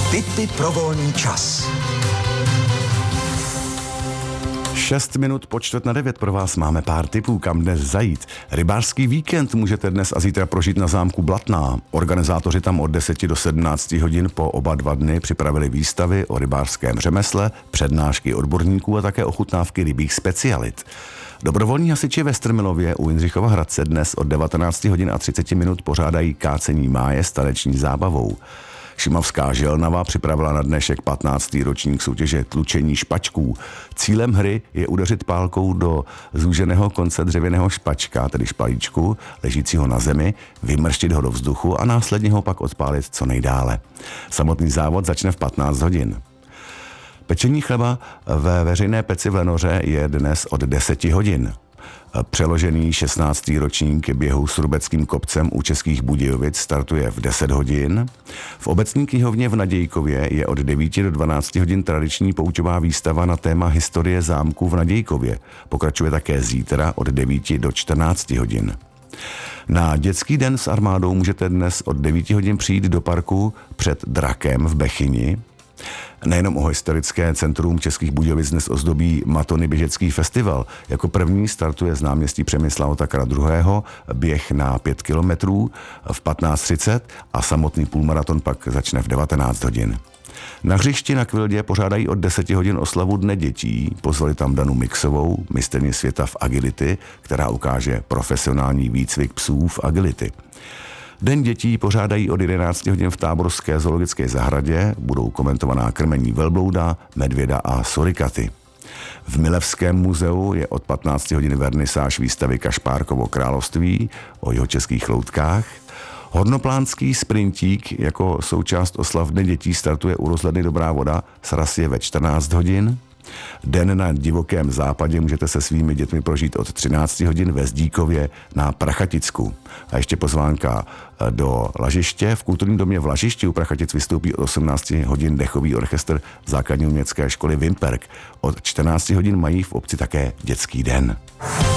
Tipy pro volný čas. 6 minut po 8:45 pro vás máme pár tipů, kam dnes zajít. Rybářský víkend můžete dnes a zítra prožít na zámku Blatná. Organizátoři tam od 10 do 17 hodin po oba 2 dny připravili výstavy o rybářském řemesle, přednášky odborníků a také ochutnávky rybích specialit. Dobrovolní hasiči ve Strmilově u Jindřichova Hradce dnes od 19 hodin a 30 minut pořádají kácení máje s taneční zábavou. Šumavská Želnava připravila na dnešek 15. ročník soutěže tlučení špačků. Cílem hry je udeřit pálkou do zúženého konce dřevěného špačka, tedy špalíčku, ležícího na zemi, vymrštit ho do vzduchu a následně ho pak odpálit co nejdále. Samotný závod začne v 15 hodin. Pečení chleba ve veřejné peci v Lenoře je dnes od 10 hodin. Přeložený 16. ročník běhu s Rubeckým kopcem u Českých Budějovic startuje v 10 hodin. V obecní knihovně v Nadějkově je od 9 do 12 hodin tradiční poučová výstava na téma historie zámku v Nadějkově. Pokračuje také zítra od 9 do 14 hodin. Na dětský den s armádou můžete dnes od 9 hodin přijít do parku před Drakem v Bechyni. Nejenom o historické centrum Českých Budějovic dnes ozdobí Matony běžecký festival. Jako první startuje z náměstí Přemysla Otakara II. Běh na 5 kilometrů v 15:30 a samotný půlmaraton pak začne v 19 hodin. Na hřišti na Kvildě pořádají od 10 hodin oslavu Dne dětí. Pozvali tam Danu Mixovou, mistryni světa v agility, která ukáže profesionální výcvik psů v agility. Den dětí pořádají od 11 hodin v Táborské zoologické zahradě, budou komentovaná krmení velblouda, medvěda a sorikaty. V Milevském muzeu je od 15 hodin vernisáž výstavy Kašpárkovo království o jihočeských loutkách. Hornoplánský sprintík jako součást oslav Dne dětí startuje u rozhledny Dobrá voda, sraz je ve 14 hodin. Den na divokém západě můžete se svými dětmi prožít od 13 hodin ve Zdíkově na Prachaticku. A ještě pozvánka do Lažiště. V kulturním domě v Lažišti u Prachatic vystoupí od 18 hodin dechový orchestr základní umělecké školy Vimperk. Od 14 hodin mají v obci také dětský den.